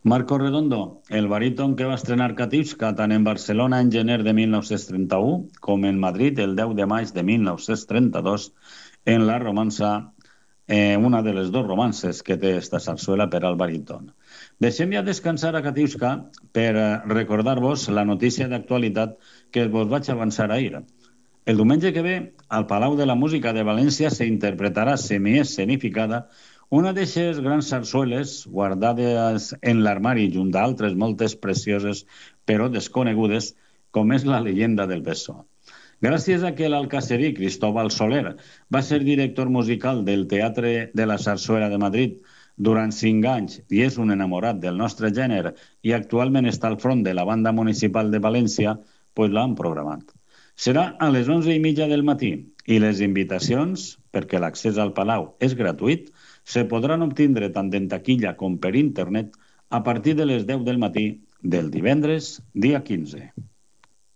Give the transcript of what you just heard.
Marco Redondo, el baríton que va estrenar Katiuska tant en Barcelona en gener de 1931 com en Madrid el 10 de maig de 1932 en la romança, una de les dos romances que té esta sarsuela per al baríton. Deixem ja descansar a Katiuska per recordar-vos la notícia d'actualitat que vos vaig avançar ahir. El diumenge que ve, al Palau de la Música de València s'interpretarà semiescenificada una d'eixes grans sarsueles guardades en l'armari junt a altres moltes precioses però desconegudes, com és la llegenda del beso. Gràcies a que l'alcacerí Cristóbal Soler va ser director musical del Teatre de la Sarsuela de Madrid durant 5 anys i és un enamorat del nostre gènere i actualment està al front de la Banda Municipal de València, pues l'han programat. Serà a les 11:30 del matí i les invitacions, perquè l'accés al Palau és gratuït, se podran obtindre tant en taquilla com per internet a partir de les 10 del matí del divendres, dia 15.